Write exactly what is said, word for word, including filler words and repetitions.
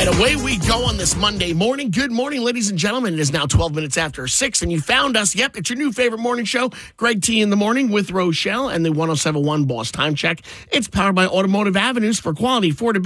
And away we go on this Monday morning. Good morning, ladies and gentlemen. It is now twelve minutes after six, and you found us. Yep, it's your new favorite morning show, Greg T in the Morning with Rochelle and the one oh seven point one Boss Time Check. It's powered by Automotive Avenues for quality, affordability.